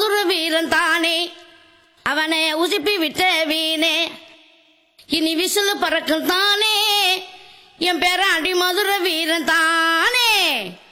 மதுர வீரன் தானே, அவனை உசுப்பி விட்ட வீணே, இனி விசிலு பறக்கும் தானே, என் பேராண்டி மதுர வீரன் தானே.